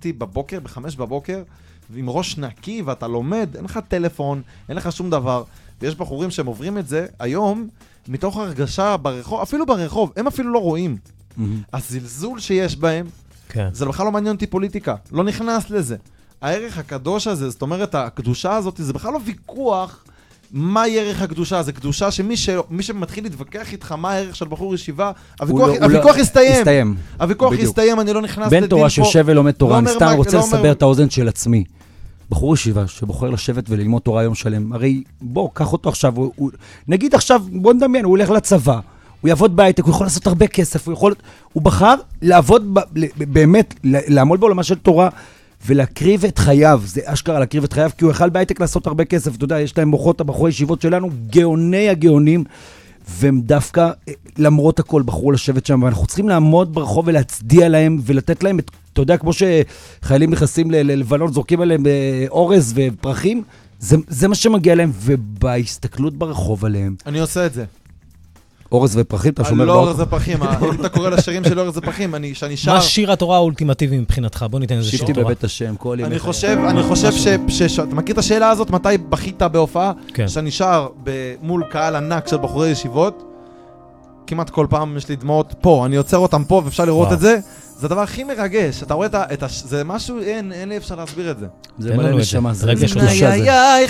קמתי בבוקר, ב5 בבוקר, ועם ראש נקי, ואתה לומד, אין לך טלפון, אין לך שום דבר, ויש בחורים שהם עוברים את זה, היום, מתוך הרגשה ברחוב, אפילו ברחוב, הם אפילו לא רואים. הזלזול שיש בהם, זה בכלל לא מעניין אותי פוליטיקה, לא נכנס לזה. הערך הקדוש הזה, זאת אומרת, הקדושה הזאת, זה בכלל לא ויכוח, מה ערך הקדושה? זה קדושה שמי שמתחיל להתווכח איתך מה הערך של בחור ישיבה, הוויכוח יסתיים. הוויכוח יסתיים, אני לא נכנס לדין פה. בן תורה שיושב ולומד תורה, אני סתם רוצה לסבר את האוזן של עצמי. בחור ישיבה שבוחר לשבת וללמוד תורה יום שלם, הרי בוא, קח אותו עכשיו, נגיד עכשיו, בוא נדמיין, הוא הולך לצבא, הוא יעבוד בהייטק, הוא יכול לעשות הרבה כסף, הוא בחר לעבוד, באמת, לעמוד בעולמה של תורה, ולהקריב את חייו, זה אשכרה להקריב את חייו, כי הוא יכל בהייטק לעשות הרבה כסף, אתה יודע, יש להם מוחות, הבחורי ישיבות שלנו, גאוני הגאונים, והם דווקא, למרות הכל, בחרו לשבת שם, ואנחנו צריכים לעמוד ברחוב ולהצדיע להם, ולתת להם, אתה יודע, כמו שחיילים נכנסים ללבנון, זורקים עליהם אורז ופרחים, זה מה שמגיע להם, ובהסתכלות ברחוב עליהם. אני עושה את זה. אורז ופרחים, אתה שומר לא אורז ופרחים, אם אתה קורא לשירים של אורז ופרחים, שאני שר... מה שיר התורה האולטימטיבי מבחינתך? בוא ניתן איזה שיר תורה. שבתי בבית השם, כל ימי חיי. אני חושב אתה מכיר את השאלה הזאת, מתי בכית בהופעה? שאני שר מול קהל ענק של בחורי ישיבות, כמעט כל פעם יש לי דמעות פה, אני יוצר אותם פה ואפשר לראות את זה, זה הדבר הכי מרגש, אתה רואה זה משהו, אין לי אפשר להסביר את זה. זה מלא נשמה, זה רגש רגש.